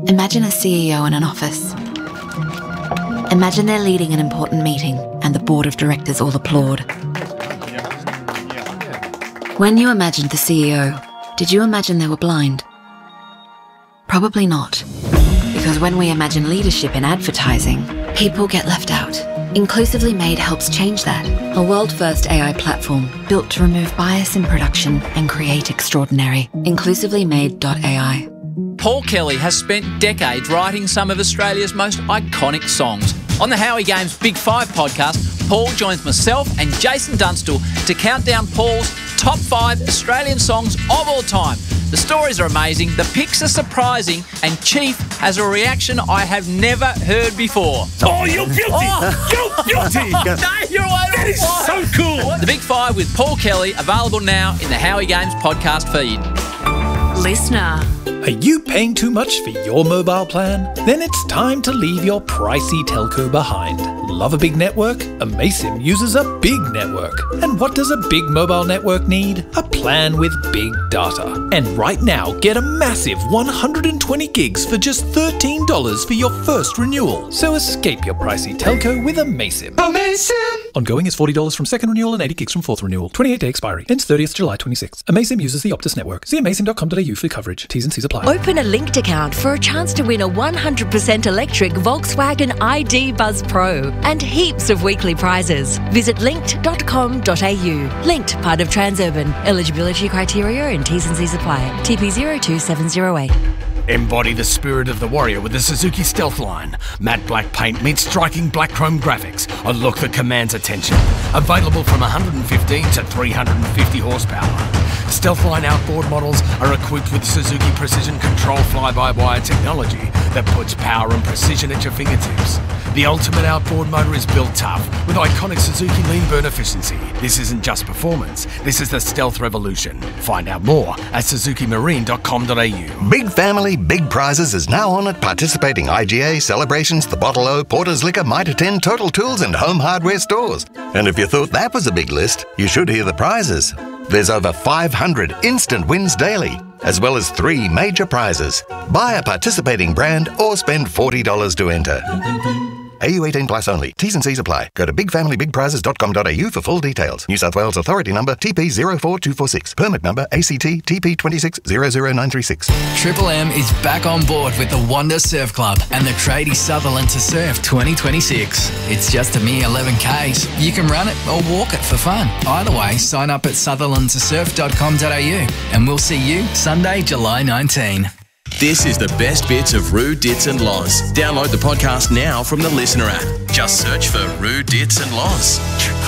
Imagine a CEO in an office. Imagine they're leading an important meeting and the board of directors all applaud. When you imagined the CEO, did you imagine they were blind? Probably not. Because when we imagine leadership in advertising, people get left out. Inclusively Made helps change that. A world-first AI platform built to remove bias in production and create extraordinary. InclusivelyMade.ai. Paul Kelly has spent decades writing some of Australia's most iconic songs. On the Howie Games Big Five podcast, Paul joins myself and Jason Dunstall to count down Paul's top 5 Australian songs of all time. The stories are amazing, the picks are surprising, and Chief has a reaction I have never heard before. Oh, you're guilty! Oh. You're guilty! No, you're way That is so cool! The Big Five with Paul Kelly, available now in the Howie Games podcast feed. Listener. Are you paying too much for your mobile plan? Then it's time to leave your pricey telco behind. Love a big network? Amaysim uses a big network. And what does a big mobile network need? A plan with big data. And right now, get a massive 120 gigs for just $13 for your first renewal. So escape your pricey telco with Amaysim. Amaysim! Ongoing is $40 from second renewal and 80 gigs from fourth renewal. 28-day expiry. Ends 30th July 26. Amaysim uses the Optus network. See amaysim.com.au for coverage. T's and C's apply. Open a linked account for a chance to win a 100% electric Volkswagen ID Buzz Pro and heaps of weekly prizes. Visit linked.com.au. Linked, part of Transurban. Eligibility criteria and T's and C's apply. TP 02708. Embody the spirit of the warrior with the Suzuki Stealth line. Matte black paint meets striking black chrome graphics. A look that commands attention. Available from 115 to 350 horsepower. Stealth line outboard models are equipped with Suzuki Precision Control fly-by-wire technology that puts power and precision at your fingertips. The ultimate outboard motor is built tough with iconic Suzuki lean burn efficiency. This isn't just performance, this is the stealth revolution. Find out more at suzukimarine.com.au. Big Family, Big Prizes is now on at participating IGA, Celebrations, The Bottle O, Porter's Liquor, Mitre 10, Total Tools and Home Hardware stores. And if you thought that was a big list, you should hear the prizes. There's over 500 instant wins daily, as well as 3 major prizes. Buy a participating brand or spend $40 to enter. AU 18 plus only. T's and C's apply. Go to bigfamilybigprizes.com.au for full details. New South Wales Authority number TP 04246. Permit number ACT TP 2600936. Triple M is back on board with the Wanda Surf Club and the Tradie Sutherland to Surf 2026. It's just a mere 11 Ks. You can run it or walk it for fun. Either way, sign up at sutherlandtosurf.com.au and we'll see you Sunday, July 19. This is the best bits of Roo, Dits and Loz. Download the podcast now from the Listener app. Just search for Roo, Dits and Loz.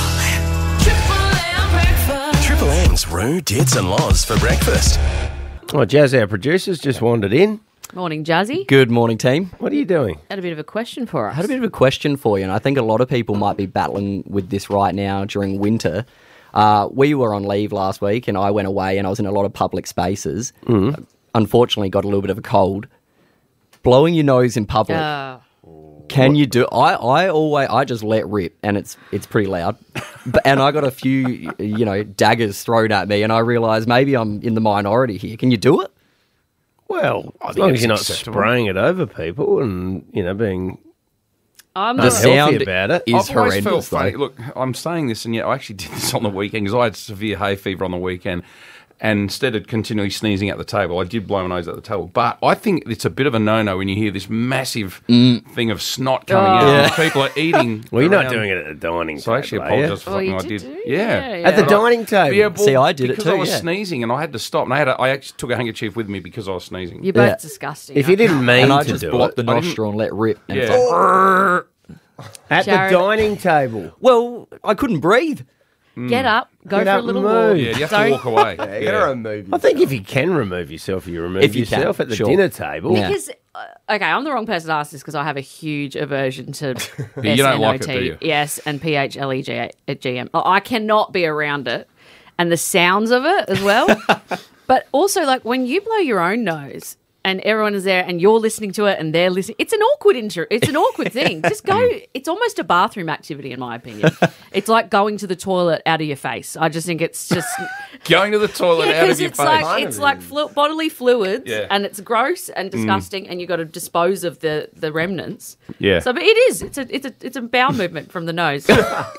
Triple M's Roo, Dits and Loz for breakfast. Well, Jazz, our producers, just wandered in. Morning, Jazzy. Good morning, team. What are you doing? Had a bit of a question for us. I had a bit of a question for you, and I think a lot of people might be battling with this right now during winter. We were on leave last week, and I went away, and I was in a lot of public spaces. Unfortunately, got a little bit of a cold. Blowing your nose in public. Can you do? I just let rip, and it's pretty loud. And I got a few, daggers thrown at me, and I realised maybe I'm in the minority here. Can you do it? Well, as long as you're not spraying it over people and being the sound about it. Is I've always felt horrendous. funny. Look, I'm saying this, and yet I actually did this on the weekend because I had severe hay fever on the weekend. And instead of continually sneezing at the table, I did blow my nose at the table. But I think it's a bit of a no-no when you hear this massive thing of snot coming out and people are eating. Well, you're not doing it at the dining table. So I actually apologise for something I did. Yeah. At the dining table? Yeah, well, See, I did it because too, I was yeah. sneezing and I had to stop. And I actually took a handkerchief with me because I was sneezing. You're both disgusting. If you didn't mean And I to just do blocked it. the nostril and let rip. And it's Yeah. like, At Jared. the dining table. well, I couldn't breathe. Get up, go Get for up a little and walk. move. Yeah, you have Sorry? to walk away. I think if you can remove yourself, you remove If you can, yourself at the sure. dinner table. Yeah. Because, okay, I'm the wrong person to ask this because I have a huge aversion to you don't like it, do you? Yes, and PHLEGM. I cannot be around it. And the sounds of it as well. But also, like, when you blow your own nose and everyone is there, and you're listening to it, and they're listening. It's an awkward It's an awkward thing. Just go. It's almost a bathroom activity, in my opinion. It's like going to the toilet out of your face. I just think it's just going to the toilet out of your face. It's like bodily fluids, and it's gross and disgusting, and you've got to dispose of the remnants. Yeah. So, but it is. It's a bowel movement from the nose. A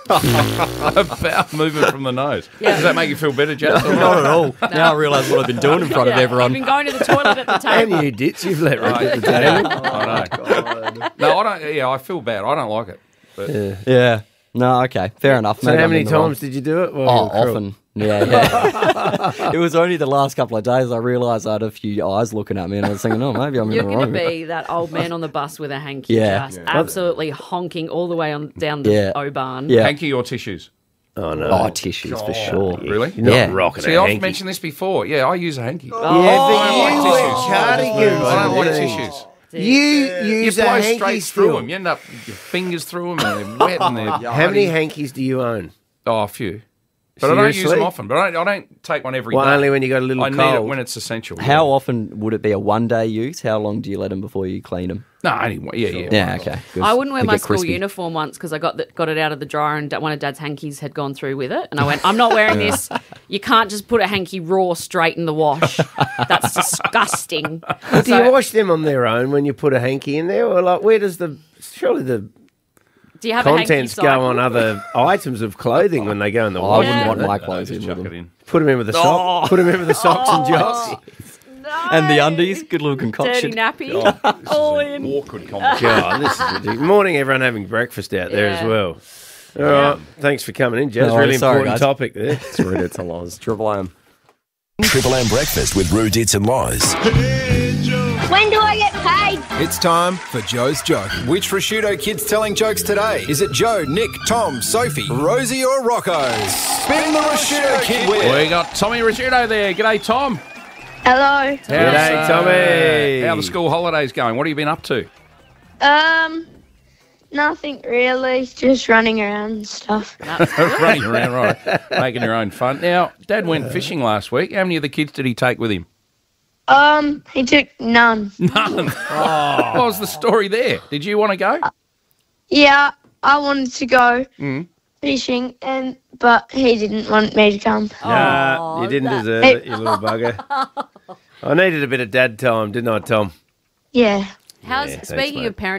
bowel movement from the nose. Yeah. Does that make you feel better, Jess? Not at all. Now I realise what I've been doing in front of everyone. I've been going to the toilet at the table. And you dits you've let right at the table. I know. No, I don't. Yeah, I feel bad. I don't like it. But. Yeah. No, okay. Fair enough. So Maybe how I'm many in the wrong. times did you do it? Often. Yeah. It was only the last couple of days I realised I had a few eyes looking at me, and I was thinking, maybe I'm You're in the going wrong. to be that old man on the bus with a hanky, Yeah. absolutely honking all the way down the O-Bahn. Yeah. Hanky or tissues? Oh, no. Oh, tissues for sure. Really? You're not rocking See, a I've hanky. mentioned this before. Yeah, I use a hanky. Yeah, but you I wear don't cardigans. I don't like and tissues. You You use a blow hanky straight still. through them. You end up your fingers through them, and they're wet and they're How many hankies do you own? Oh, a few. But I don't use Seriously? them often. But I don't take one every day. Well, only when you got a little I need cold. it when it's essential. How often would it be a one-day use? How long do you let them before you clean them? No, anyway, yeah. Yeah, okay. Good. I wouldn't wear They my get school crispy. uniform once because I got it out of the dryer and one of Dad's hankies had gone through with it. And I went, I'm not wearing this. You can't just put a hanky raw straight in the wash. That's disgusting. Do you wash them on their own when you put a hanky in there? Or like, where does surely the Do you have contents a hanky go on other items of clothing when they go in the I wash? wouldn't want don't my they? clothes in with them. in. Put them in with the sock. Put them in with the socks and jocks. And the undies, good little Dirty concoction. nappy. All in. Awkward conversation. God, this is ridiculous. Morning, everyone having breakfast out there as well. All right, thanks for coming in, Jess. No, really sorry, important guys. topic there. It's Rude It's and Loz. Triple M. Triple M Breakfast with Rue Dits and Loz. When do I get paid? It's time for Joe's Joke. Which prosciutto kid's telling jokes today? Is it Joe, Nick, Tom, Sophie, Rosie or Rocco? Spin the prosciutto kid wheel. We got Tommy Risciuto there. G'day, Tom. Hello. G'day, Tommy. How are the school holidays going? What have you been up to? Nothing really. Just running around and stuff. Running around, right. Making your own fun. Now, Dad went fishing last week. How many of the kids did he take with him? He took none. None. What was the story there? Did you want to go? Yeah, I wanted to go fishing, but he didn't want me to come. Nah, you didn't deserve it, you little bugger. I needed a bit of dad time, didn't I, Tom? Yeah. How's Yeah, thanks, speaking mate. of parent